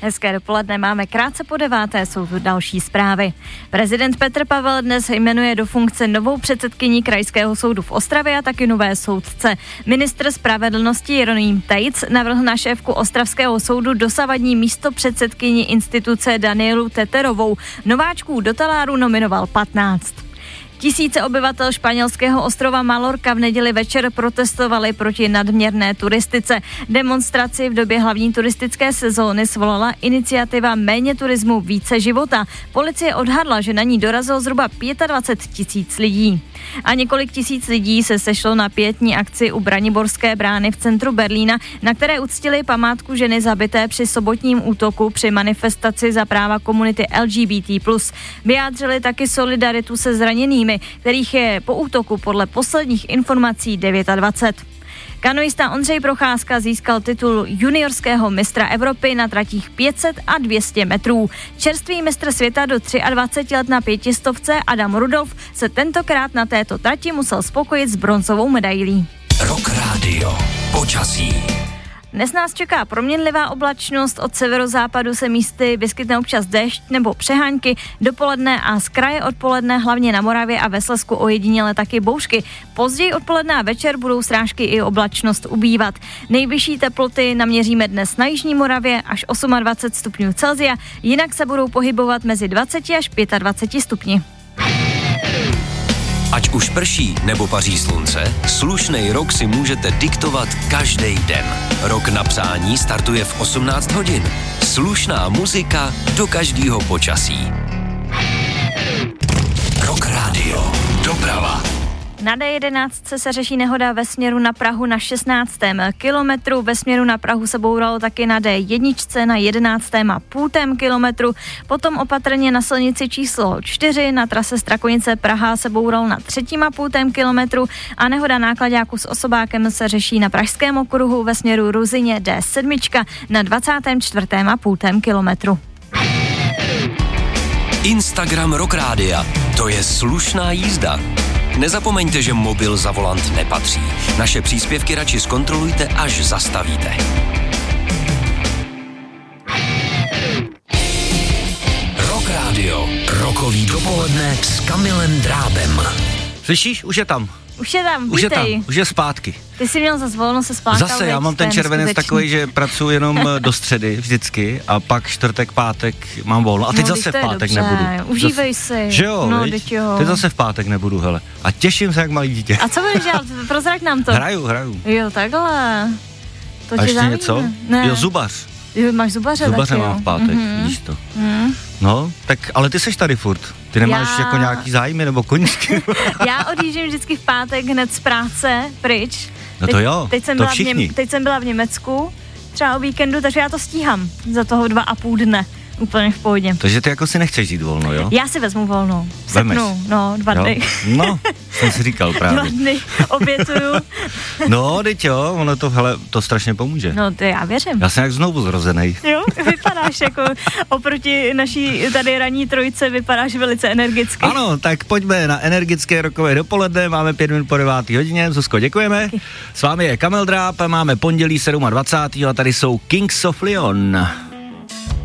Hezké dopoledne, máme krátce po 9:00, jsou tu další zprávy. Prezident Petr Pavel dnes jmenuje do funkce novou předsedkyni Krajského soudu v Ostravě a taky nové soudce. Ministr spravedlnosti Jeroným Tejc navrhl na šéfku Ostravského soudu dosavadní místopředsedkyni instituce Danielu Teterovou. Nováčků do taláru nominoval 15. Tisíce obyvatel španělského ostrova Mallorca v neděli večer protestovali proti nadměrné turistice. Demonstraci v době hlavní turistické sezóny svolala iniciativa Méně turismu, více života. Policie odhadla, že na ní dorazilo zhruba 25 000 lidí. A několik tisíc lidí se sešlo na pietní akci u Braniborské brány v centru Berlína, na které uctili památku ženy zabité při sobotním útoku při manifestaci za práva komunity LGBT+. Vyjádřili taky solidaritu se zraněnými, kterých je po útoku podle posledních informací 29. Kanoista Ondřej Procházka získal titul juniorského mistra Evropy na tratích 500 a 200 metrů. Čerstvý mistr světa do 23 let na 500 Adam Rudolf se tentokrát na této trati musel spokojit s bronzovou medailí. Rock Radio. Počasí. Dnes nás čeká proměnlivá oblačnost, od severozápadu se místy vyskytne občas déšť nebo přehánky, dopoledne a z kraje odpoledne hlavně na Moravě a ve Slezsku ojediněle taky bouřky. Později odpoledne a večer budou srážky i oblačnost ubývat. Nejvyšší teploty naměříme dnes na jižní Moravě až 28 stupňů Celsia, jinak se budou pohybovat mezi 20 až 25 stupni. Ať už prší nebo paří slunce, slušnej rok si můžete diktovat každý den. Rok na přání startuje v 18 hodin. Slušná muzika do každého počasí. Rock Radio. Doprava. Na D11 se řeší nehoda ve směru na Prahu na 16. kilometru. Ve směru na Prahu se bouralo taky na D1 na 11,5 kilometru. Potom opatrně na silnici číslo 4 na trase Strakonice Praha se bouralo na 3,5 kilometru a nehoda náklaďáku s osobákem se řeší na Pražském okruhu ve směru Ruzyně D7 na 24,5 kilometru. Instagram Rock Rádia. To je slušná jízda. Nezapomeňte, že mobil za volant nepatří. Naše příspěvky radši zkontrolujte, až zastavíte. Rock Radio. Rokový dopoledne s Kamilem Drábem. Slyšíš? Už je tam. Už je tam, už je tam, už je zpátky. Ty jsi měl zase volno se spátkal. Zase, já mám ten červenec takový, že pracuji jenom do středy vždycky a pak čtvrtek, pátek mám volno. A teď zase v pátek dobře. Nebudu. Užívej si. Že jo, no, teď zase v pátek nebudu, hele. A těším se jak malý dítě. A co budeš dělat? Prozrať nám to. Hraju. Jo, takhle. To a ještě něco? Ne. Jo, zubař. Jo, máš zubaře taky, mám v pátek, vidíš to. No, tak, ale ty seš tady furt. Ty nemáš jako nějaký zájmy nebo koníčky? Já odjíždím vždycky v pátek hned z práce pryč. No to jo, to všichni. Teď jsem byla v Německu, třeba o víkendu, takže já to stíhám za toho 2,5 dne. Úplně v pohodě. Takže ty jako si nechceš jít volno, jo? Já si vezmu volno. Sepnu, 2 dny. No, jsem si říkal právě. 2 dny obětuju. No, teď jo, ono to, hele, to strašně pomůže. No, to já věřím. Já jsem jak znovu zrozenej. Jo, vypadáš jako oproti naší tady ranní trojice, vypadáš velice energicky. Ano, tak pojďme na energické rokové dopoledne, máme 5 minut po 9. hodině, Zuzko, děkujeme. S vámi je Kamil Dráb, máme pondělí 27. a tady jsou Kings of Leon.